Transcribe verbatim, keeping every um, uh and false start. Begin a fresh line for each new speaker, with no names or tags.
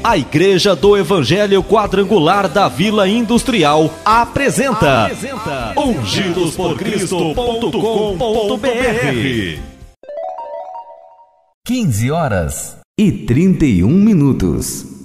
A Igreja do Evangelho Quadrangular da Vila Industrial apresenta, apresenta ungidos por cristo ponto com ponto br.
quinze horas e trinta e um minutos.